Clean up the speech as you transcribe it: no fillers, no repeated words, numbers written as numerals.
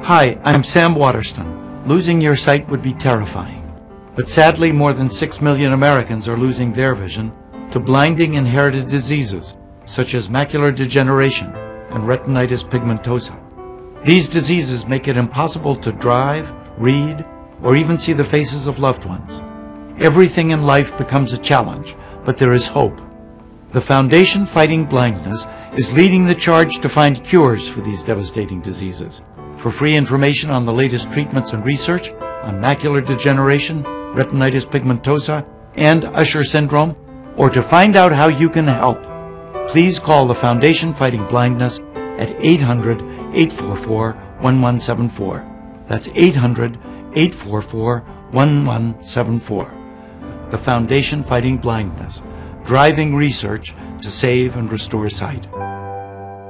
Hi, I'm Sam Waterston. Losing your sight would be terrifying. But sadly, more than 6 million Americans are losing their vision to blinding inherited diseases such as macular degeneration and retinitis pigmentosa. These diseases make it impossible to drive, read, or even see the faces of loved ones. Everything in life becomes a challenge, but there is hope. The Foundation Fighting Blindness is leading the charge to find cures for these devastating diseases. For free information on the latest treatments and research on macular degeneration, retinitis pigmentosa, and Usher syndrome, or to find out how you can help, please call the Foundation Fighting Blindness at 800-844-1174. That's 800-844-1174. The Foundation Fighting Blindness, driving research to save and restore sight.